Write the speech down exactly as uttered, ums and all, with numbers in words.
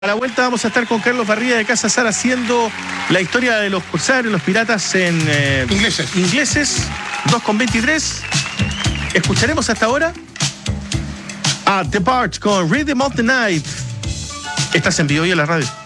A la vuelta vamos a estar con Carlos Barría de Casa Sara haciendo la historia de los corsarios, los piratas en eh, ingleses. ingleses, dos con veintitrés. Escucharemos hasta ahora a The Part con Rhythm of the Night. Estás en vivo y en la radio.